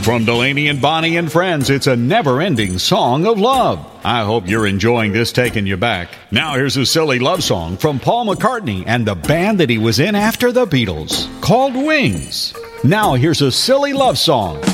From Delaney and Bonnie and Friends, it's a never-ending song of love. I hope you're enjoying this Taking You Back. Now here's a silly love song from Paul McCartney and the band that he was in after the Beatles, called Wings. Now here's a silly love song